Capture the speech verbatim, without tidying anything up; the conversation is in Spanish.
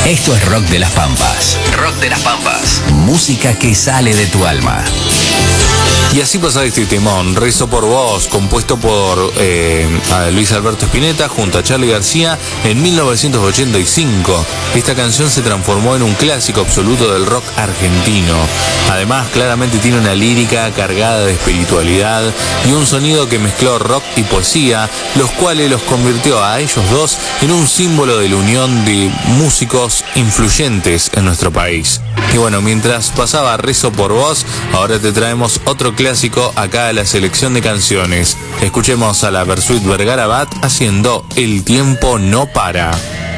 Esto es Rock de las Pampas. Rock de las Pampas. Música que sale de tu alma. Y así pasa este temón, Rezo por Vos, compuesto por eh, a Luis Alberto Spinetta junto a Charly García en mil novecientos ochenta y cinco. Esta canción se transformó en un clásico absoluto del rock argentino. Además, claramente tiene una lírica cargada de espiritualidad y un sonido que mezcló rock y poesía, los cuales los convirtió a ellos dos en un símbolo de la unión de músicos influyentes en nuestro país. Y bueno, mientras pasaba Rezo por Vos, ahora te traemos otro clásico acá a la selección de canciones. Escuchemos a la Versuit Vergara Bat haciendo El tiempo no para.